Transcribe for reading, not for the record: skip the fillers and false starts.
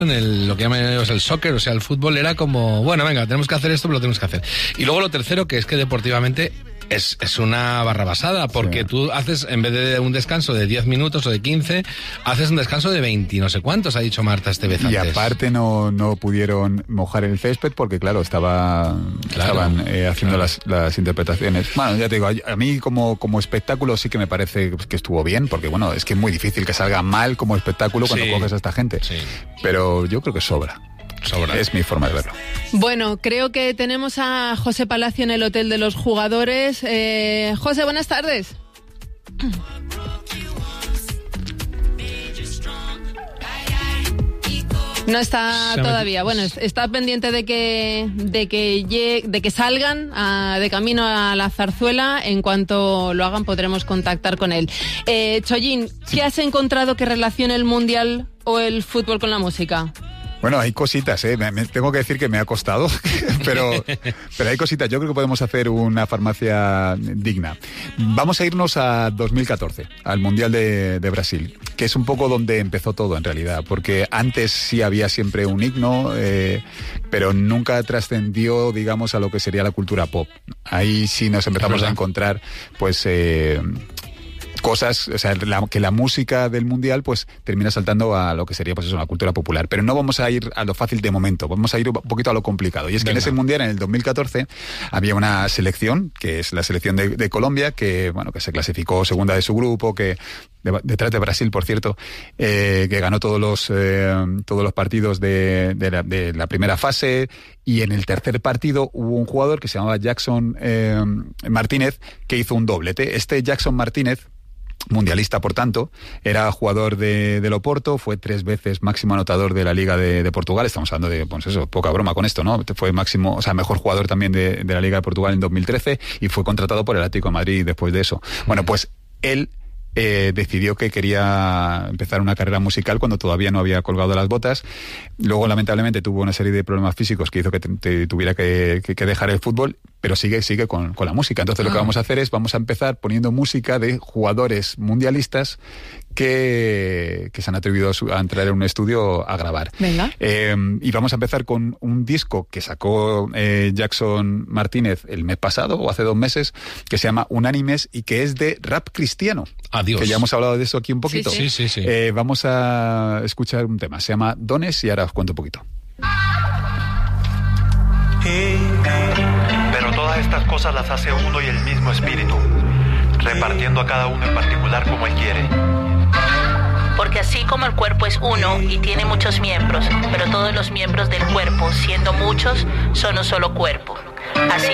lo que llaman ellos el soccer, o sea, el fútbol era como, bueno, venga, tenemos que hacer esto, pero lo tenemos que hacer. Y luego lo tercero, que es que deportivamente es una barrabasada, porque tú haces, en vez de un descanso de 10 minutos o de 15, haces un descanso de 20, no sé cuántos, ha dicho Marta Estevez antes. Y aparte no pudieron mojar el césped porque, claro, estaban haciendo las interpretaciones. Bueno, ya te digo, a mí como espectáculo sí que me parece que estuvo bien, porque, bueno, es que es muy difícil que salga mal como espectáculo cuando coges a esta gente. Sí. Pero yo creo que sobra. Es mi forma de verlo. Bueno, creo que tenemos a José Palacio en el Hotel de los Jugadores. José, buenas tardes. No está todavía. Bueno, está pendiente de que salgan de camino a la Zarzuela. En cuanto lo hagan podremos contactar con él. Chollín, ¿qué has encontrado que relacione el Mundial o el fútbol con la música? Bueno, hay cositas, tengo que decir que me ha costado, pero hay cositas. Yo creo que podemos hacer una farmacia digna. Vamos a irnos a 2014, al Mundial de Brasil, que es un poco donde empezó todo en realidad, porque antes sí había siempre un himno, pero nunca trascendió, digamos, a lo que sería la cultura pop. Ahí sí nos empezamos a encontrar, pues... cosas, o sea, que la música del mundial pues termina saltando a lo que sería pues eso, la cultura popular, pero no vamos a ir a lo fácil de momento, vamos a ir un poquito a lo complicado, y es que en ese mundial, en el 2014, había una selección, que es la selección de Colombia, que bueno, que se clasificó segunda de su grupo, que detrás de Brasil, por cierto, que ganó todos los partidos de la primera fase, y en el tercer partido hubo un jugador que se llamaba Jackson Martínez, que hizo un doblete. Este Jackson Martínez, mundialista por tanto, era jugador del Oporto, fue 3 veces máximo anotador de la Liga de Portugal. Estamos hablando de, pues eso, poca broma con esto, ¿no? Fue máximo, o sea, mejor jugador también de la Liga de Portugal en 2013, y fue contratado por el Atlético de Madrid después de eso. Bueno, pues él decidió que quería empezar una carrera musical cuando todavía no había colgado las botas. Luego, lamentablemente, tuvo una serie de problemas físicos que hizo que tuviera que dejar el fútbol, pero sigue con la música. Entonces lo que vamos a hacer es, vamos a empezar poniendo música de jugadores mundialistas que se han atrevido a entrar en un estudio a grabar. Venga. Y vamos a empezar con un disco que sacó Jackson Martínez el mes pasado, o hace 2 meses, que se llama Unánimes, y que es de rap cristiano. Adiós. Que ya hemos hablado de eso aquí un poquito. Sí. Vamos a escuchar un tema, se llama Dones, y ahora os cuento un poquito. Pero todas estas cosas las hace uno y el mismo espíritu, repartiendo a cada uno en particular como él quiere. Porque así como el cuerpo es uno y tiene muchos miembros, pero todos los miembros del cuerpo, siendo muchos, son un solo cuerpo. Así